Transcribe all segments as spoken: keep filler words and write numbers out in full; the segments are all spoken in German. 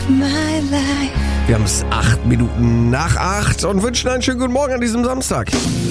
my life. Wir haben es acht Minuten nach acht und wünschen einen schönen guten Morgen an diesem Samstag.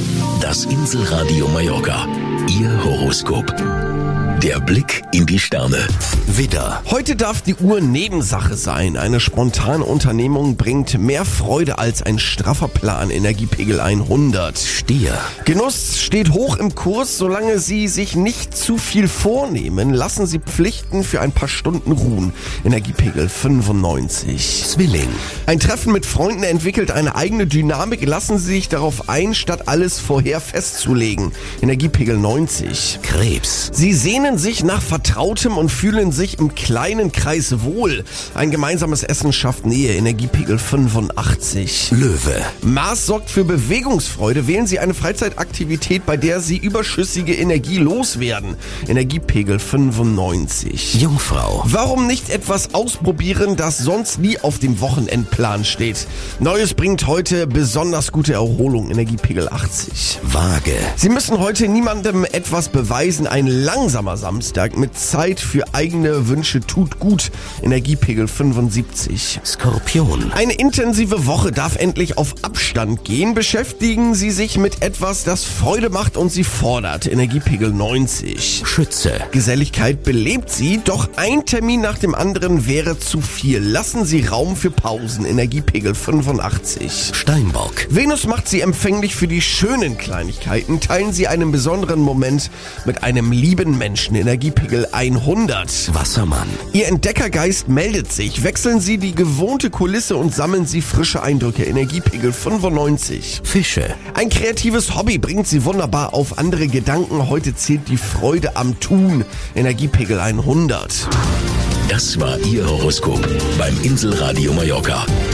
Das Inselradio Mallorca. Ihr Horoskop. Der Blick in die Sterne. Widder. Heute darf die Uhr Nebensache sein. Eine spontane Unternehmung bringt mehr Freude als ein straffer Plan. Energiepegel hundert. Stier. Genuss steht hoch im Kurs, solange Sie sich nicht zu viel vornehmen. Lassen Sie Pflichten für ein paar Stunden ruhen. Energiepegel fünfundneunzig. Zwilling. Ein Treffen mit Freunden entwickelt eine eigene Dynamik. Lassen Sie sich darauf ein, statt alles vorher festzulegen. Energiepegel neunzig. Krebs. Sie sehnen sich nach Vertrautem und fühlen sich im kleinen Kreis wohl. Ein gemeinsames Essen schafft Nähe. Energiepegel fünfundachtzig. Löwe. Mars sorgt für Bewegungsfreude. Wählen Sie eine Freizeitaktivität, bei der Sie überschüssige Energie loswerden. Energiepegel fünfundneunzig. Jungfrau. Warum nicht etwas ausprobieren, das sonst nie auf dem Wochenendplan steht? Neues bringt heute besonders gute Erholung. Energiepegel achtzig. Waage. Sie müssen heute niemandem etwas beweisen. Ein langsamer Samstag mit Zeit für eigene Wünsche tut gut. Energiepegel fünfundsiebzig. Skorpion. Eine intensive Woche darf endlich auf Abstand gehen. Beschäftigen Sie sich mit etwas, das Freude macht und Sie fordert. Energiepegel neunzig. Schütze. Geselligkeit belebt Sie, doch ein Termin nach dem anderen wäre zu viel. Lassen Sie Raum für Pausen. Energiepegel fünfundachtzig. Steinbock. Venus macht Sie empfänglich für die schönen Kleinigkeiten. Teilen Sie einen besonderen Moment mit einem lieben Menschen. Energiepegel hundert. Wassermann. Ihr Entdeckergeist meldet sich. Wechseln Sie die gewohnte Kulisse und sammeln Sie frische Eindrücke. Energiepegel fünfundneunzig. Fische. Ein kreatives Hobby bringt Sie wunderbar auf andere Gedanken. Heute zählt die Freude am Tun. Energiepegel hundert. Das war Ihr Horoskop beim Inselradio Mallorca.